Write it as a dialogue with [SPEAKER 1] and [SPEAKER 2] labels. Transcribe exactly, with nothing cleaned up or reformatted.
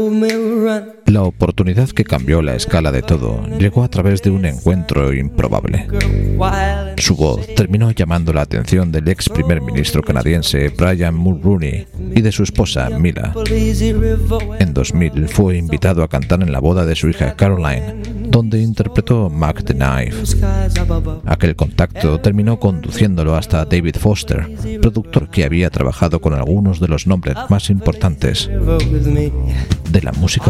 [SPEAKER 1] La oportunidad que cambió la escala de todo llegó a través de un encuentro improbable. Su voz terminó llamando la atención del ex primer ministro canadiense Brian Mulroney y de su esposa Mila. En dos mil fue invitado a cantar en la boda de su hija Caroline, donde interpretó Mac the Knife. Aquel contacto terminó conduciéndolo hasta David Foster, productor que había trabajado con algunos de los nombres más importantes de la música